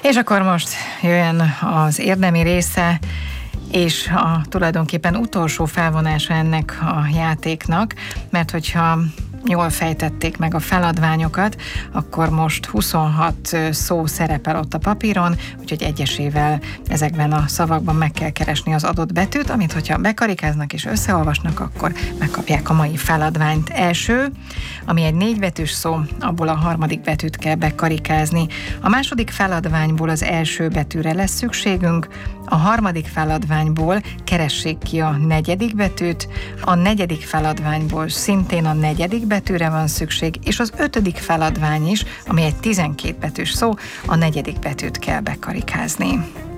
És akkor most jöjjön az érdemi része, és tulajdonképpen utolsó felvonása ennek a játéknak, mert hogyha jól fejtették meg a feladványokat, akkor most 26 szó szerepel ott a papíron, úgyhogy egyesével ezekben a szavakban meg kell keresni az adott betűt, amit hogyha bekarikáznak és összeolvasnak, akkor megkapják a mai feladványt. Első, ami egy 4 betűs szó, abból a harmadik betűt kell bekarikázni. A második feladványból az első betűre lesz szükségünk, a harmadik feladványból keressék ki a negyedik betűt, a negyedik feladványból szintén a negyedik betűre van szükség, és az ötödik feladvány is, ami egy 12 betűs szó, a negyedik betűt kell bekarikázni.